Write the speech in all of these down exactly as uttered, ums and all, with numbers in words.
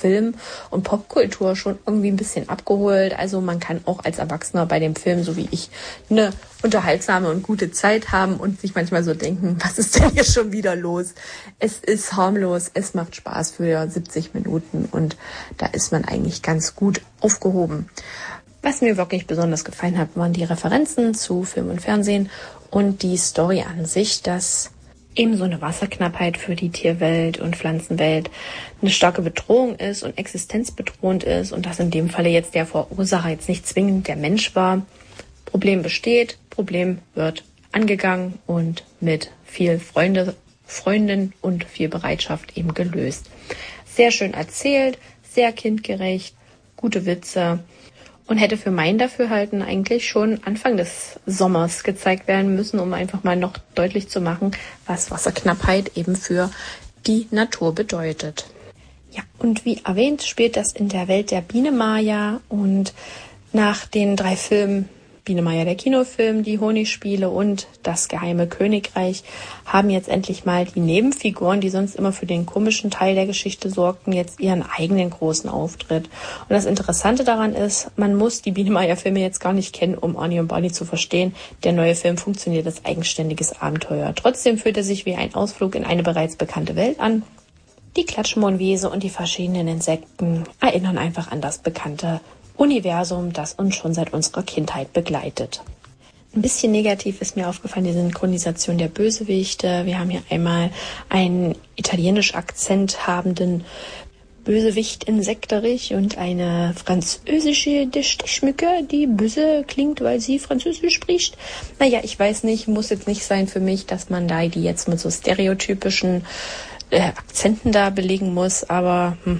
Film und Popkultur schon irgendwie ein bisschen abgeholt. Also man kann auch als Erwachsener bei dem Film, so wie ich, eine unterhaltsame und gute Zeit haben und sich manchmal so denken, was ist denn hier schon wieder los? Es ist harmlos, es macht Spaß für siebzig Minuten und da ist man eigentlich ganz gut aufgehoben. Was mir wirklich besonders gefallen hat, waren die Referenzen zu Film und Fernsehen und die Story an sich, dass eben so eine Wasserknappheit für die Tierwelt und Pflanzenwelt eine starke Bedrohung ist und existenzbedrohend ist und dass in dem Falle jetzt der Verursacher jetzt nicht zwingend der Mensch war. Problem besteht, Problem wird angegangen und mit viel Freunde, Freundin und viel Bereitschaft eben gelöst. Sehr schön erzählt, sehr kindgerecht, gute Witze. Und hätte für mein Dafürhalten eigentlich schon Anfang des Sommers gezeigt werden müssen, um einfach mal noch deutlich zu machen, was Wasserknappheit eben für die Natur bedeutet. Ja, und wie erwähnt, spielt das in der Welt der Biene Maya und nach den drei Filmen Biene Maya, der Kinofilm, die Honigspiele und das geheime Königreich haben jetzt endlich mal die Nebenfiguren, die sonst immer für den komischen Teil der Geschichte sorgten, jetzt ihren eigenen großen Auftritt. Und das Interessante daran ist, man muss die Biene Maya Filme jetzt gar nicht kennen, um Arnie und Barney zu verstehen. Der neue Film funktioniert als eigenständiges Abenteuer. Trotzdem fühlt er sich wie ein Ausflug in eine bereits bekannte Welt an. Die Klatschmonvese und die verschiedenen Insekten erinnern einfach an das bekannte Universum, das uns schon seit unserer Kindheit begleitet. Ein bisschen negativ ist mir aufgefallen die Synchronisation der Bösewichte. Wir haben hier einmal einen italienisch Akzent habenden Bösewicht in Sekterich und eine französische Stechmücke, die böse klingt, weil sie Französisch spricht. Naja, ich weiß nicht, muss jetzt nicht sein für mich, dass man da die jetzt mit so stereotypischen äh, Akzenten da belegen muss, aber hm,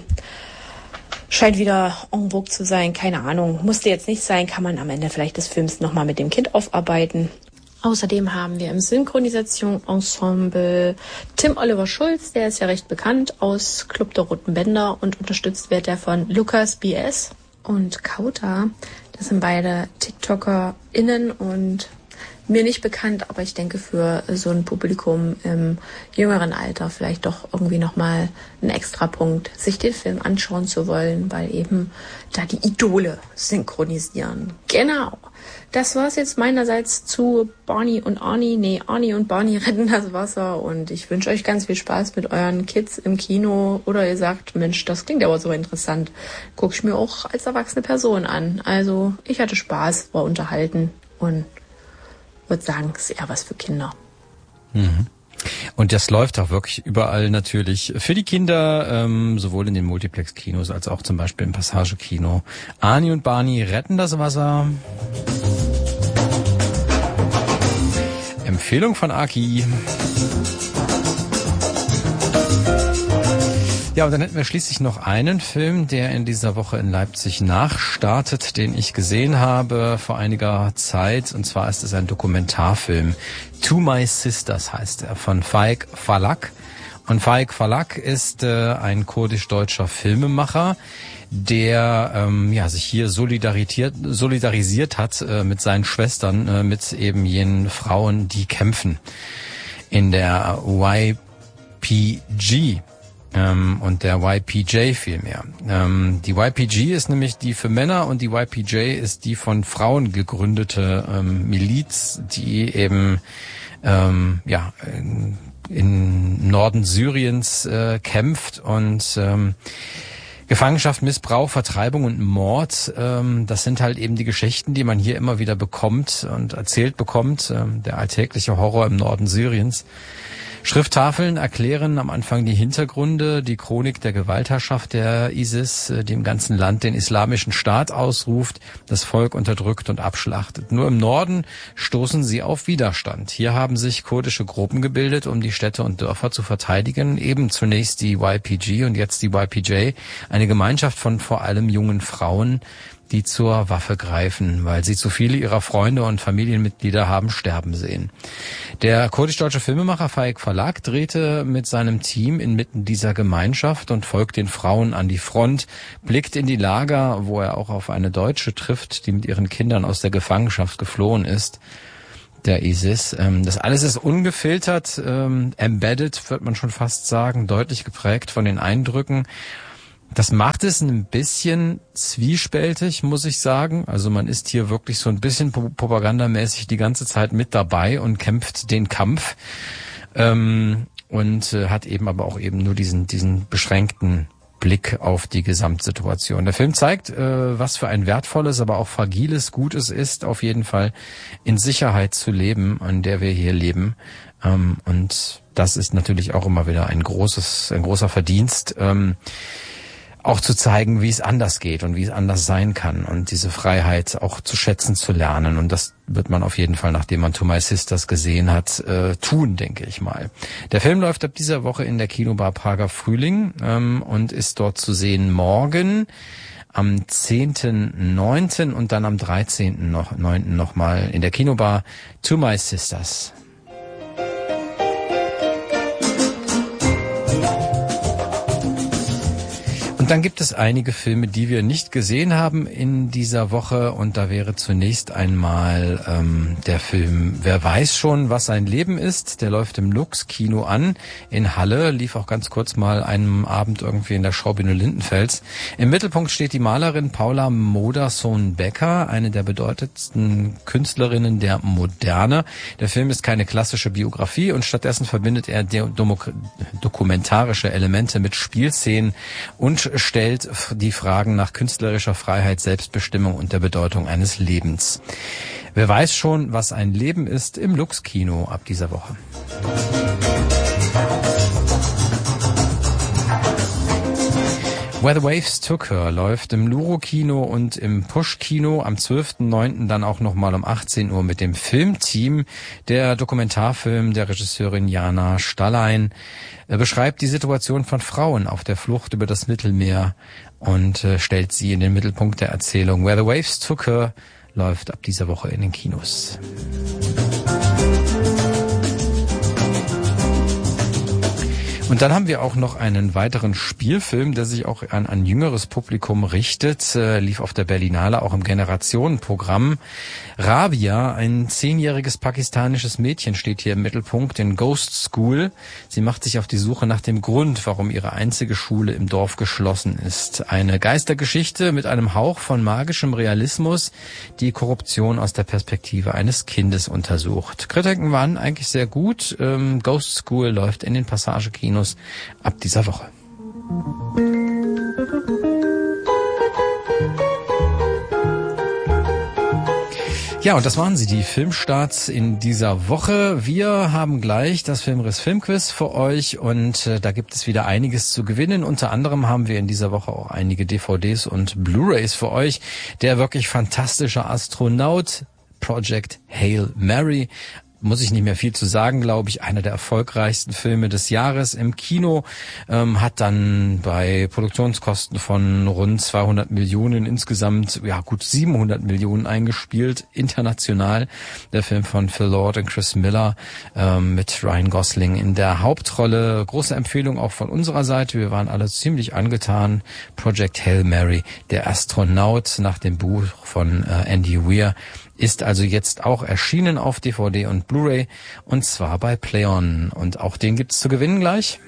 scheint wieder en vogue zu sein, keine Ahnung. Musste jetzt nicht sein, kann man am Ende vielleicht des Films nochmal mit dem Kind aufarbeiten. Außerdem haben wir im Synchronisationensemble Tim Oliver Schulz, der ist ja recht bekannt aus Club der Roten Bänder und unterstützt wird er von Lukas B S und Kauta. Das sind beide TikTokerInnen und mir nicht bekannt, aber ich denke für so ein Publikum im jüngeren Alter vielleicht doch irgendwie nochmal ein Extrapunkt, sich den Film anschauen zu wollen, weil eben da die Idole synchronisieren. Genau. Das war's jetzt meinerseits zu Barney und Arnie. Nee, Arnie und Barney retten das Wasser und ich wünsche euch ganz viel Spaß mit euren Kids im Kino oder ihr sagt, Mensch, das klingt aber so interessant. Guck ich mir auch als erwachsene Person an. Also ich hatte Spaß, war unterhalten und würde sagen, es ist eher was für Kinder. Mhm. Und das läuft auch wirklich überall natürlich für die Kinder, ähm, sowohl in den Multiplex-Kinos als auch zum Beispiel im Passage-Kino. Arnie und Barney retten das Wasser. Empfehlung von Aki. Ja, und dann hätten wir schließlich noch einen Film, der in dieser Woche in Leipzig nachstartet, den ich gesehen habe vor einiger Zeit. Und zwar ist es ein Dokumentarfilm. To My Sisters heißt er, von Faik Falak. Und Faik Falak ist äh, ein kurdisch-deutscher Filmemacher, der ähm, ja sich hier solidarisiert, solidarisiert hat äh, mit seinen Schwestern, äh, mit eben jenen Frauen, die kämpfen in der Y P G. Ähm, und der Y P J vielmehr. Ähm, die Y P G ist nämlich die für Männer und die Y P J ist die von Frauen gegründete ähm, Miliz, die eben ähm, ja in, in Norden Syriens äh, kämpft und ähm, Gefangenschaft, Missbrauch, Vertreibung und Mord, ähm, das sind halt eben die Geschichten, die man hier immer wieder bekommt und erzählt bekommt, ähm, der alltägliche Horror im Norden Syriens. Schrifttafeln erklären am Anfang die Hintergründe, die Chronik der Gewaltherrschaft der ISIS, die im ganzen Land den islamischen Staat ausruft, das Volk unterdrückt und abschlachtet. Nur im Norden stoßen sie auf Widerstand. Hier haben sich kurdische Gruppen gebildet, um die Städte und Dörfer zu verteidigen. Eben zunächst die Y P G und jetzt die Y P J, eine Gemeinschaft von vor allem jungen Frauen, die zur Waffe greifen, weil sie zu viele ihrer Freunde und Familienmitglieder haben sterben sehen. Der kurdisch-deutsche Filmemacher Faik Falak drehte mit seinem Team inmitten dieser Gemeinschaft und folgt den Frauen an die Front, blickt in die Lager, wo er auch auf eine Deutsche trifft, die mit ihren Kindern aus der Gefangenschaft geflohen ist, der ISIS. Das alles ist ungefiltert, embedded, wird man schon fast sagen, deutlich geprägt von den Eindrücken. Das macht es ein bisschen zwiespältig, muss ich sagen. Also man ist hier wirklich so ein bisschen propagandamäßig die ganze Zeit mit dabei und kämpft den Kampf ähm, und äh, hat eben aber auch eben nur diesen diesen beschränkten Blick auf die Gesamtsituation. Der Film zeigt, äh, was für ein wertvolles, aber auch fragiles Gut es ist, auf jeden Fall in Sicherheit zu leben, an der wir hier leben. Ähm, und das ist natürlich auch immer wieder ein großes, ein großer Verdienst. Ähm, auch zu zeigen, wie es anders geht und wie es anders sein kann und diese Freiheit auch zu schätzen zu lernen. Und das wird man auf jeden Fall, nachdem man To My Sisters gesehen hat, äh, tun, denke ich mal. Der Film läuft ab dieser Woche in der Kinobar Prager Frühling ähm, und ist dort zu sehen morgen am zehnten neunten und dann am dreizehnten neunten nochmal in der Kinobar To My Sisters. Und dann gibt es einige Filme, die wir nicht gesehen haben in dieser Woche. Und da wäre zunächst einmal ähm, der Film Wer weiß schon, was sein Leben ist. Der läuft im Lux-Kino an in Halle. Lief auch ganz kurz mal einen Abend irgendwie in der Schaubühne Lindenfels. Im Mittelpunkt steht die Malerin Paula Modersohn-Becker, eine der bedeutendsten Künstlerinnen der Moderne. Der Film ist keine klassische Biografie und stattdessen verbindet er dokumentarische Elemente mit Spielszenen und stellt die Fragen nach künstlerischer Freiheit, Selbstbestimmung und der Bedeutung eines Lebens. Wer weiß schon, was ein Leben ist, im Lux-Kino ab dieser Woche. Where the Waves Took Her läuft im Luro-Kino und im Push-Kino am zwölften neunten dann auch nochmal um achtzehn Uhr mit dem Filmteam. Der Dokumentarfilm der Regisseurin Jana Stallein beschreibt die Situation von Frauen auf der Flucht über das Mittelmeer und äh, stellt sie in den Mittelpunkt der Erzählung. Where the Waves Took Her läuft ab dieser Woche in den Kinos. Und dann haben wir auch noch einen weiteren Spielfilm, der sich auch an ein jüngeres Publikum richtet, äh, lief auf der Berlinale auch im Generationenprogramm. Rabia, ein zehnjähriges pakistanisches Mädchen, steht hier im Mittelpunkt in Ghost School. Sie macht sich auf die Suche nach dem Grund, warum ihre einzige Schule im Dorf geschlossen ist. Eine Geistergeschichte mit einem Hauch von magischem Realismus, die Korruption aus der Perspektive eines Kindes untersucht. Kritiken waren eigentlich sehr gut. Ähm, Ghost School läuft in den Passagekinos ab dieser Woche. Ja, und das waren sie, die Filmstarts in dieser Woche. Wir haben gleich das Filmriss Filmquiz für euch und äh, da gibt es wieder einiges zu gewinnen. Unter anderem haben wir in dieser Woche auch einige D V Ds und Blu-rays für euch. Der wirklich fantastische Astronaut, Project Hail Mary. Muss ich nicht mehr viel zu sagen, glaube ich. Einer der erfolgreichsten Filme des Jahres im Kino, ähm, hat dann bei Produktionskosten von rund zweihundert Millionen insgesamt, ja gut siebenhundert Millionen eingespielt, international. Der Film von Phil Lord und Chris Miller ähm, mit Ryan Gosling in der Hauptrolle. Große Empfehlung auch von unserer Seite. Wir waren alle ziemlich angetan. Project Hail Mary, der Astronaut nach dem Buch von äh, Andy Weir, ist also jetzt auch erschienen auf D V D und Blu-ray und zwar bei Play-On. Und auch den gibt's zu gewinnen gleich.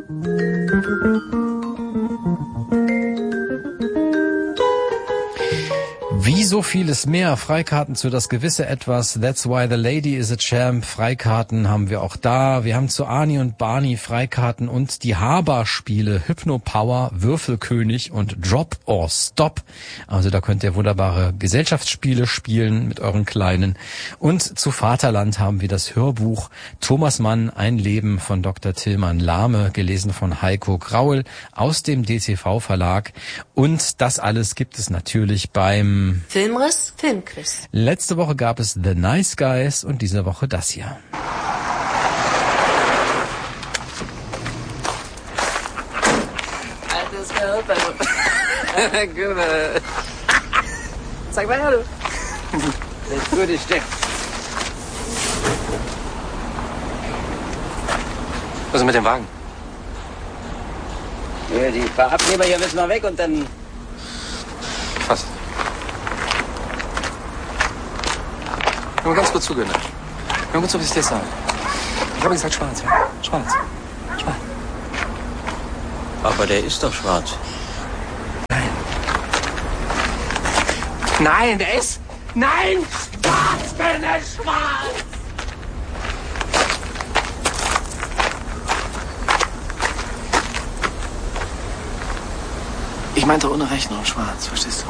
Wie so vieles mehr, Freikarten zu Das gewisse Etwas, That's Why the Lady is a Champ, Freikarten haben wir auch da. Wir haben zu Arnie und Barney Freikarten und die Haber-Spiele Hypno-Power, Würfelkönig und Drop or Stop. Also da könnt ihr wunderbare Gesellschaftsspiele spielen mit euren Kleinen. Und zu Vaterland haben wir das Hörbuch Thomas Mann, ein Leben von Doktor Tilman Lahme, gelesen von Heiko Graul aus dem D T V-Verlag. Und das alles gibt es natürlich beim Filmriss Filmquiz. Letzte Woche gab es The Nice Guys und diese Woche das hier. Altes Körper. Gut. Sag mal hallo. Das gute Stück. Was ist mit dem Wagen? Ja, die paar Abnehmer hier müssen noch weg und dann... Fast. Nur ganz kurz zugehört. Nur kurz, ob ich es dir sage. Ich habe gesagt schwarz, ja? Schwarz. Schwarz. Aber der ist doch schwarz. Nein, der ist... Nein! Schwarz, bin ich schwarz! Ich meinte ohne Rechnung schwarz, verstehst du?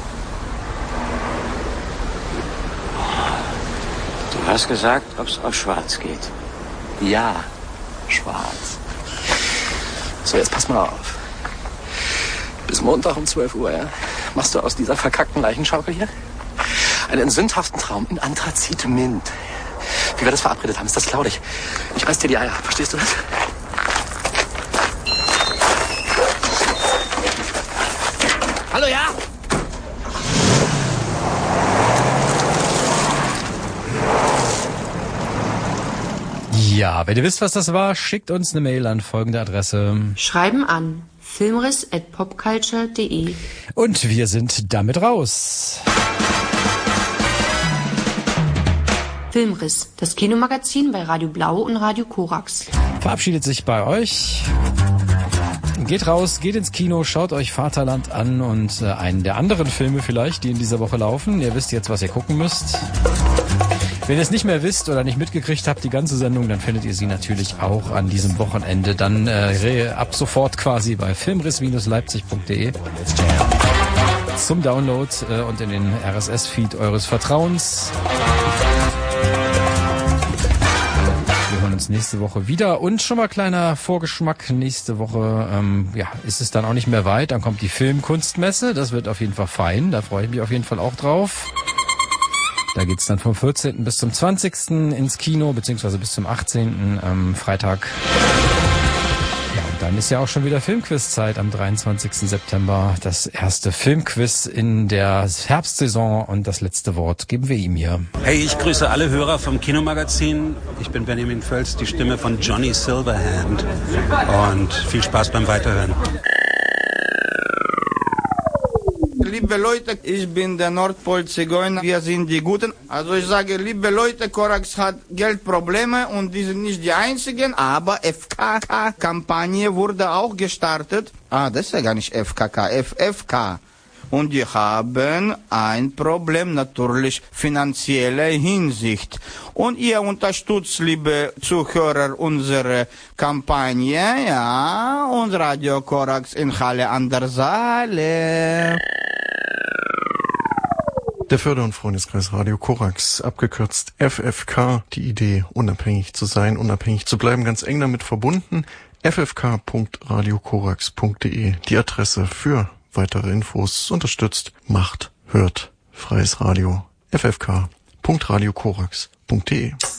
Du hast gesagt, ob es auf schwarz geht. Ja, schwarz. So, jetzt pass mal auf. Bis Montag um zwölf Uhr, ja? Machst du aus dieser verkackten Leichenschaukel hier einen sündhaften Traum in Anthrazit Mint. Wie wir das verabredet haben, ist das klaudig. Ich reiß dir die Eier ab, verstehst du das? Hallo, ja? Ja, wenn ihr wisst, was das war, schickt uns eine Mail an folgende Adresse. Schreiben an filmriss at popculture punkt de. Und wir sind damit raus. Filmriss, das Kinomagazin bei Radio Blau und Radio Korax. Verabschiedet sich bei euch. Geht raus, geht ins Kino, schaut euch Vaterland an und äh, einen der anderen Filme vielleicht, die in dieser Woche laufen. Ihr wisst jetzt, was ihr gucken müsst. Wenn ihr es nicht mehr wisst oder nicht mitgekriegt habt, die ganze Sendung, dann findet ihr sie natürlich auch an diesem Wochenende. Dann äh, ab sofort quasi bei filmriss Leipzig punkt de zum Download äh, und in den R S S-Feed eures Vertrauens. Wir hören uns nächste Woche wieder und schon mal kleiner Vorgeschmack. Nächste Woche ähm, ja, ist es dann auch nicht mehr weit. Dann kommt die Filmkunstmesse. Das wird auf jeden Fall fein. Da freue ich mich auf jeden Fall auch drauf. Da geht's dann vom vierzehnten bis zum zwanzigsten ins Kino, beziehungsweise bis zum achtzehnten am Freitag. Ja, und dann ist ja auch schon wieder Filmquiz-Zeit am dreiundzwanzigsten September. Das erste Filmquiz in der Herbstsaison und das letzte Wort geben wir ihm hier. Hey, ich grüße alle Hörer vom Kinomagazin. Ich bin Benjamin Völz, die Stimme von Johnny Silverhand. Und viel Spaß beim Weiterhören. Liebe Leute, ich bin der Nordpol-Zigeuner, wir sind die Guten. Also ich sage, liebe Leute, Korax hat Geldprobleme und die sind nicht die einzigen, aber F K K-Kampagne wurde auch gestartet. Ah, das ist ja gar nicht F K K, F F K. Und die haben ein Problem, natürlich finanzieller Hinsicht. Und ihr unterstützt, liebe Zuhörer, unsere Kampagne, ja, und Radio Korax in Halle an der Saale. Der Förder- und Freundeskreis Radio Korax, abgekürzt F F K, die Idee, unabhängig zu sein, unabhängig zu bleiben, ganz eng damit verbunden. f f k punkt radio korax punkt de, die Adresse für weitere Infos. Unterstützt, macht, hört, freies Radio, f f k punkt radio korax punkt de.